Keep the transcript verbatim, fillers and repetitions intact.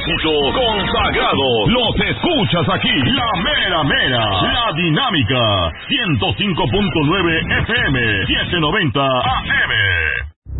éxitos consagrados los escuchas aquí. La mera mera, la dinámica, ciento cinco punto nueve F M, setecientos noventa A M.